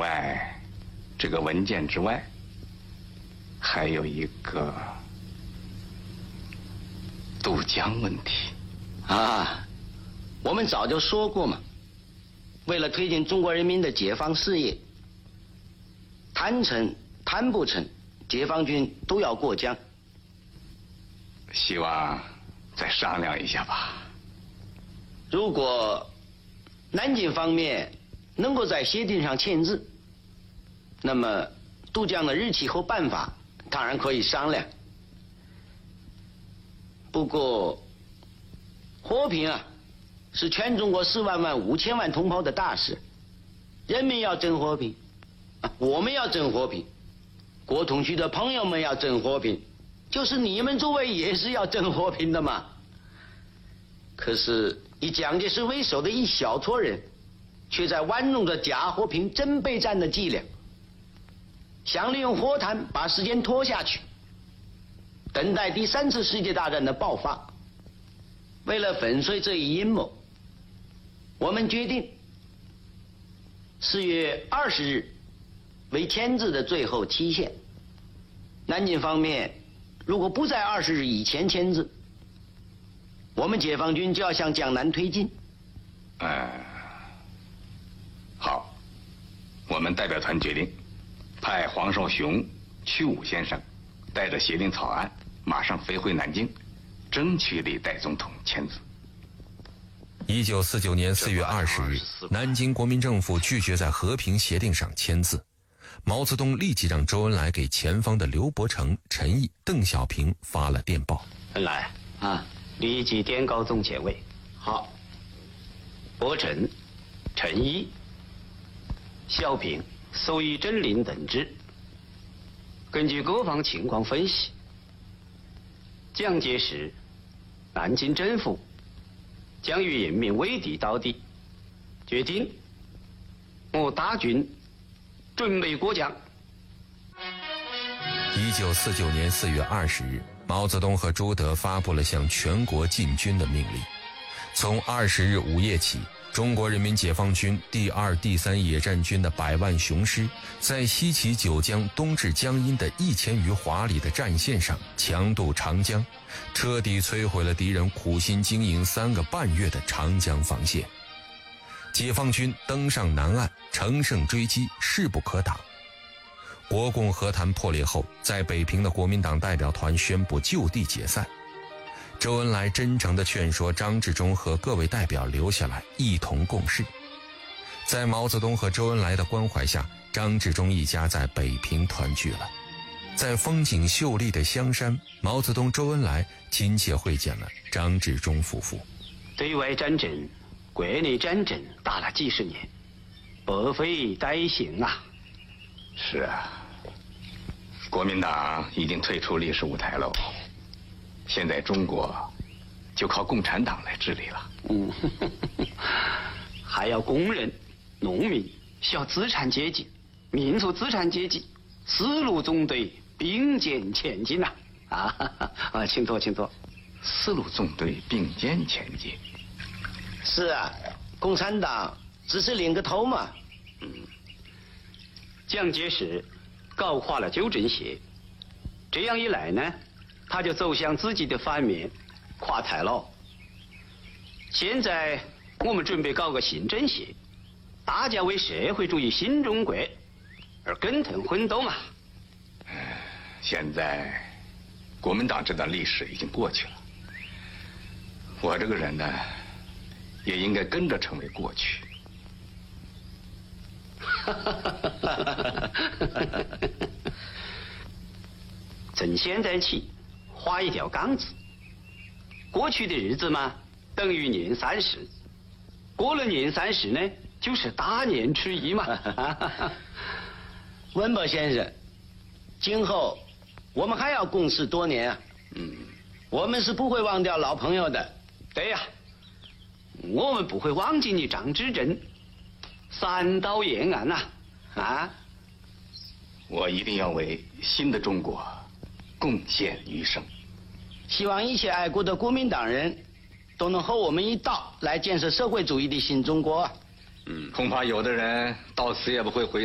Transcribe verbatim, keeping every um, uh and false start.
外，这个文件之外，还有一个渡江问题啊。我们早就说过嘛，为了推进中国人民的解放事业，谈成谈不成，解放军都要过江。 希望再商量一下吧。 如果南京方面能够在协定上签字，那么渡江的日期和办法当然可以商量。不过和平啊，是全中国四万万五千万同胞的大事，人民要争和平，我们要争和平，国统区的朋友们要争和平，就是你们诸位也是要争和平的嘛。可是以蒋介石为首的一小撮人，却在玩弄着假和平真备战的伎俩，想利用和谈把时间拖下去，等待第三次世界大战的爆发。为了粉碎这一阴谋，我们决定四月二十日为签字的最后期限。南京方面如果不在二十日以前签字，我们解放军就要向江南推进。 嗯，好，我们代表团决定派黄绍雄、屈武先生带着协定草案马上飞回南京，争取李代总统签字。 一九四九年四月二十日，南京国民政府拒绝在和平协定上签字。毛泽东立即让周恩来给前方的刘伯承、陈毅、邓小平发了电报。 恩来啊，立即电告总前卫。 好。 伯承、陈毅、小平搜以真灵等之，根据各方情况分析，蒋介石南京政府将与人民为敌到底，决定我大军准备过江。 一九四九年四月二十日，毛泽东和朱德发布了向全国进军的命令。从二十日午夜起，中国人民解放军第二、第三野战军的百万雄师，在西起九江、东至江阴的一千余华里的战线上强渡长江，彻底摧毁了敌人苦心经营三个半月的长江防线。解放军登上南岸，乘胜追击，势不可挡。国共和谈破裂后，在北平的国民党代表团宣布就地解散。周恩来真诚地劝说张治中和各位代表留下来一同共事。在毛泽东和周恩来的关怀下，张治中一家在北平团聚了。在风景秀丽的香山，毛泽东、周恩来亲切会见了张治中夫妇。 对外战争、国内战争打了几十年，百废待兴啊。 是啊，国民党已经退出历史舞台喽。现在中国就靠共产党来治理了。 嗯，还要工人、农民、小资产阶级、民族资产阶级四路纵队并肩前进呐！啊啊，请坐，请坐。 四路纵队并肩前进。 是啊，共产党只是领个头嘛。 嗯，蒋介石搞垮了旧政协，这样一来呢，他就走向自己的反面，垮台了。现在我们准备搞个新政协，大家为社会主义新中国而共同奋斗嘛。 现在国民党这段历史已经过去了，我这个人呢，也应该跟着成为过去。 从现在起画一条杠子，过去的日子嘛，等于年三十，过了年三十呢，就是大年初一嘛。 文博先生，今后我们还要共事多年啊。 嗯， 我们是不会忘掉老朋友的。 对呀、啊，我们不会忘记你张之臻，三道延安呐！啊， 我一定要为新的中国贡献余生。 希望一切爱国的国民党人都能和我们一道来建设社会主义的新中国。 嗯，恐怕有的人到死也不会回